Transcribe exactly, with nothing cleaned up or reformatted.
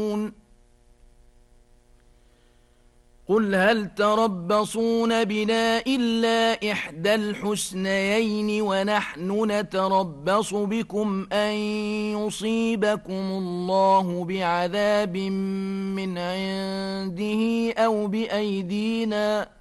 قل هل تربصون بنا إلا إحدى الحسنيين ونحن نتربص بكم أن يصيبكم الله بعذاب من عنده أو بأيدينا